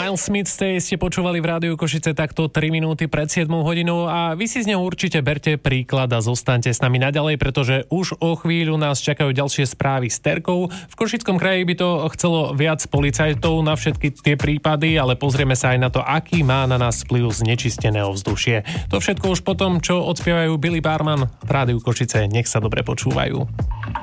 Miles Smith ste počúvali v Rádiu Košice takto 3 minúty pred 7 hodinou a vy si z neho určite berte príklad a zostaňte s nami naďalej, pretože už o chvíľu nás čakajú ďalšie správy s terkou. V Košickom kraji by to chcelo viac policajtov na všetky tie prípady, ale pozrieme sa aj na to, aký má na nás vplyv znečistené ovzdušie. To všetko už potom, čo odspievajú Billy Barman v Rádiu Košice. Nech sa dobre počúvajú.